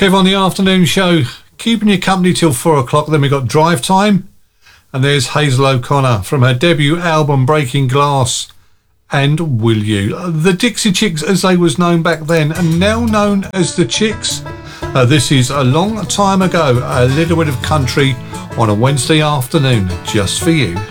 Kev on the afternoon show, keeping you company till 4 o'clock. Then we got Drive Time, and there's Hazel O'Connor from her debut album Breaking Glass and Will You. The Dixie Chicks, as they was known back then, and now known as the Chicks. This is a long time ago, a little bit of country on a Wednesday afternoon, just for you.